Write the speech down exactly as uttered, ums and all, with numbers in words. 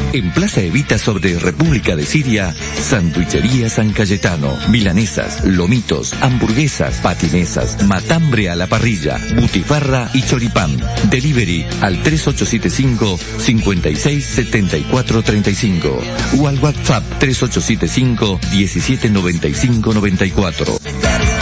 En Plaza Evita sobre República de Siria, Sanduichería San Cayetano. Milanesas, lomitos, hamburguesas, patinesas, matambre a la parrilla, butifarra y choripán. Delivery al tres ocho siete cinco, cinco seis siete cuatro tres cinco o al WhatsApp tres ocho siete cinco, uno siete nueve cinco nueve cuatro.